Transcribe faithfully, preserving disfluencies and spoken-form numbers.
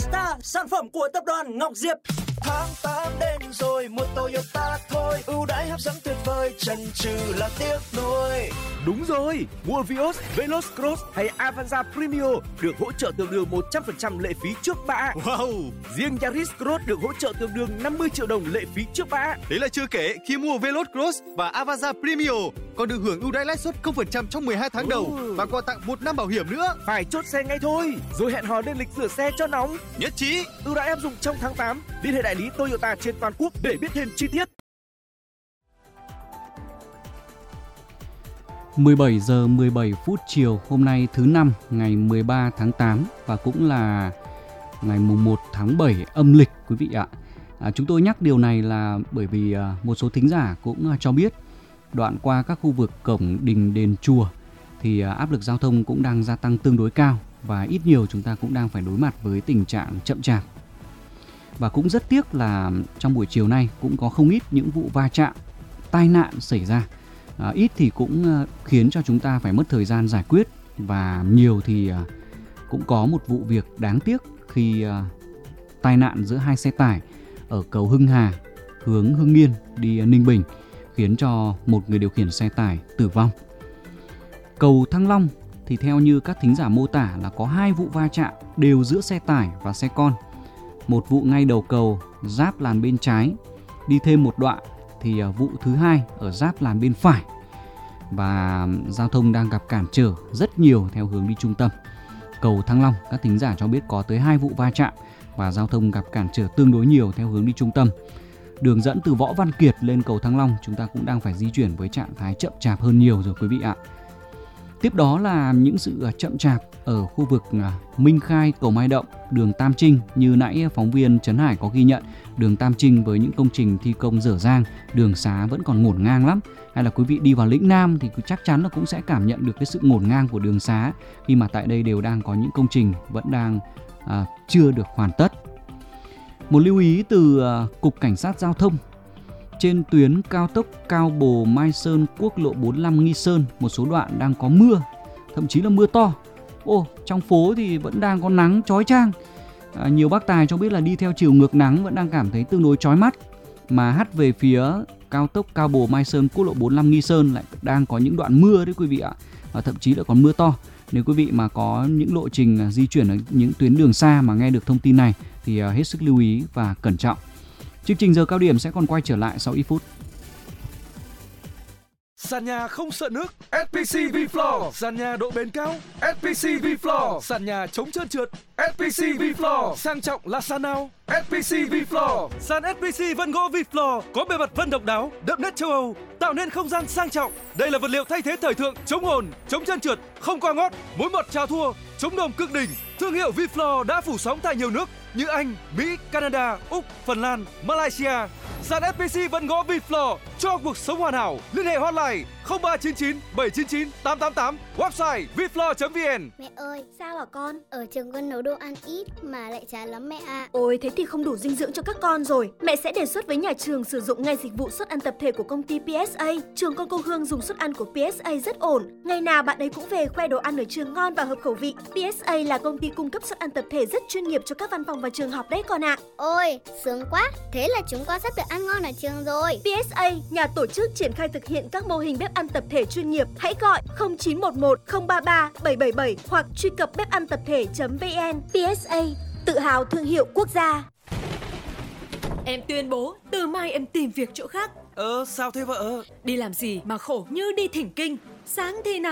Fiesta, sản phẩm của tập đoàn Ngọc Diệp. Tháng tám đến rồi, mua Toyota thôi, ưu đãi hấp dẫn tuyệt vời, chần chừ là tiếc nuối. Đúng rồi, mua Vios, Veloz Cross hay Avanza Premio được hỗ trợ tương đương một trăm phần trăm lệ phí trước bạ. Wow! Riêng Yaris Cross được hỗ trợ tương đương năm mươi triệu đồng lệ phí trước bạ. Đấy là chưa kể, khi mua Veloz Cross và Avanza Premio còn được hưởng ưu đãi lãi suất không phần trăm trong mười hai tháng đầu ừ. và còn tặng một năm bảo hiểm nữa. Phải chốt xe ngay thôi, rồi hẹn hò lên lịch rửa xe cho nóng. Nhất trí. Ưu đãi áp dụng trong tháng tám. Liên hệ đại lý Toyota trên toàn quốc để biết thêm chi tiết. mười bảy giờ mười bảy phút chiều hôm nay thứ năm ngày mười ba tháng tám và cũng là ngày mùng một tháng bảy âm lịch quý vị ạ. À, chúng tôi nhắc điều này là bởi vì à, một số thính giả cũng à, cho biết đoạn qua các khu vực cổng đình đền chùa thì à, áp lực giao thông cũng đang gia tăng tương đối cao và ít nhiều chúng ta cũng đang phải đối mặt với tình trạng chậm chạp. Và cũng rất tiếc là trong buổi chiều nay cũng có không ít những vụ va chạm, tai nạn xảy ra. À, ít thì cũng khiến cho chúng ta phải mất thời gian giải quyết và nhiều thì cũng có một vụ việc đáng tiếc khi tai nạn giữa hai xe tải ở cầu Hưng Hà hướng Hưng Yên đi Ninh Bình khiến cho một người điều khiển xe tải tử vong. Cầu Thăng Long thì theo như các thính giả mô tả là có hai vụ va chạm đều giữa xe tải và xe con. Một vụ ngay đầu cầu giáp làn bên trái, đi thêm một đoạn thì vụ thứ hai ở giáp làn bên phải và giao thông đang gặp cản trở rất nhiều theo hướng đi trung tâm. Cầu Thăng Long, các thính giả cho biết có tới hai vụ va chạm và giao thông gặp cản trở tương đối nhiều theo hướng đi trung tâm. Đường dẫn từ Võ Văn Kiệt lên cầu Thăng Long chúng ta cũng đang phải di chuyển với trạng thái chậm chạp hơn nhiều rồi quý vị ạ. Tiếp đó là những sự chậm chạp ở khu vực Minh Khai, cầu Mai Động, đường Tam Trinh. Như nãy phóng viên Trấn Hải có ghi nhận, đường Tam Trinh với những công trình thi công dở dang, đường xá vẫn còn ngổn ngang lắm. Hay là quý vị đi vào lĩnh Nam thì chắc chắn là cũng sẽ cảm nhận được cái sự ngổn ngang của đường xá khi mà tại đây đều đang có những công trình vẫn đang à, chưa được hoàn tất. Một lưu ý từ à, Cục Cảnh sát Giao thông. Trên tuyến cao tốc Cao Bồ - Mai Sơn, quốc lộ bốn mươi lăm Nghi Sơn, một số đoạn đang có mưa, thậm chí là mưa to. Ồ, trong phố thì vẫn đang có nắng chói chang. À, nhiều bác tài cho biết là đi theo chiều ngược nắng vẫn đang cảm thấy tương đối chói mắt. Mà hắt về phía cao tốc Cao Bồ - Mai Sơn, quốc lộ bốn mươi lăm Nghi Sơn lại đang có những đoạn mưa đấy quý vị ạ. Và thậm chí là còn mưa to. Nếu quý vị mà có những lộ trình di chuyển ở những tuyến đường xa mà nghe được thông tin này thì hết sức lưu ý và cẩn trọng. Chương trình giờ cao điểm sẽ còn quay trở lại sau ít phút. Sàn nhà không sợ nước, ét pê xê V-Floor. Sàn nhà độ bền cao, ét pê xê V-Floor. Sàn nhà chống trơn trượt, ét pê xê V-Floor. Sang trọng là sàn nào? ét pê xê V-Floor. Sàn ét pê xê vân gỗ V-Floor có bề mặt vân độc đáo, đậm nét châu Âu, tạo nên không gian sang trọng. Đây là vật liệu thay thế thời thượng, chống ồn, chống trơn trượt, không qua ngót, mối mọt chào thua, chống đồm cực đỉnh. Thương hiệu V-Floor đã phủ sóng tại nhiều nước như Anh, Mỹ, Canada, Úc, Phần Lan, Malaysia. Sàn ét pê xê vân gỗ V-Floor cho cuộc sống hoàn hảo. Liên hệ hotline không ba chín chín bảy chín chín tám tám tám, website vfloor chấm vn. Mẹ ơi, sao hả con? Ở trường con nấu đồ ăn ít mà lại chán lắm mẹ ạ. Ôi, thế thì không đủ dinh dưỡng cho các con rồi. Mẹ sẽ đề xuất với nhà trường sử dụng ngay dịch vụ suất ăn tập thể của công ty pê ét a. Trường con cô Hương dùng suất ăn của pê ét a rất ổn. Ngày nào bạn ấy cũng về khoe đồ ăn ở trường ngon và hợp khẩu vị. pê ét a là công ty cung cấp suất ăn tập thể rất chuyên nghiệp cho các văn phòng và trường học đấy con ạ. Ôi, sướng quá. Thế là chúng con sắp được ăn ngon ở trường rồi. pê ét a, nhà tổ chức triển khai thực hiện các mô hình bếp ăn tập thể chuyên nghiệp. Hãy gọi không chín một một không ba ba bảy bảy bảy hoặc truy cập bếp ăn tập thể chấm vn. pê ét a, tự hào thương hiệu quốc gia. Em tuyên bố, từ mai em tìm việc chỗ khác. Ờ, sao thế vợ? Đi làm gì mà khổ như đi thỉnh kinh. Sáng thì nào